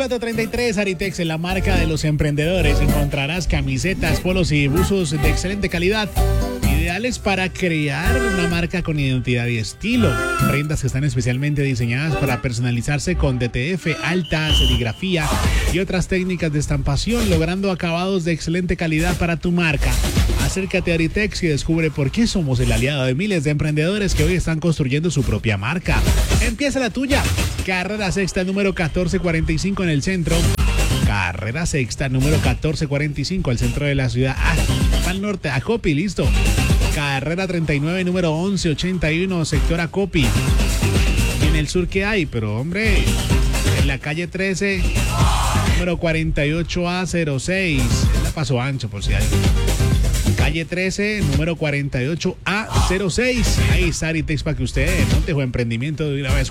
4:33, Aritex, en la marca de los emprendedores. Encontrarás camisetas, polos y buzos de excelente calidad, ideales para crear una marca con identidad y estilo. Prendas que están especialmente diseñadas para personalizarse con DTF, alta serigrafía y otras técnicas de estampación, logrando acabados de excelente calidad para tu marca. Acércate a Aritex y descubre por qué somos el aliado de miles de emprendedores que hoy están construyendo su propia marca. Empieza la tuya. Carrera Sexta número 1445 en el centro. Carrera Sexta número 1445 al centro de la ciudad. Al norte, Acopi, listo. Carrera 39 número 1181, sector Acopi. Y en el sur, ¿qué hay? Pero hombre, en la calle 13 número 48A06. Es la Paso Ancho, por si hay. Calle 13, número 48A06. Ahí está Aritex para que usted monte su emprendimiento de una vez.